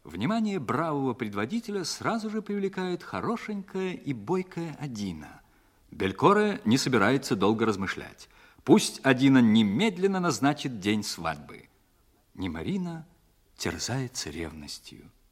Внимание бравого предводителя сразу же привлекает хорошенькая и бойкая Адина. Белькоре не собирается долго размышлять. Пусть Адина немедленно назначит день свадьбы. Немарина терзается ревностью.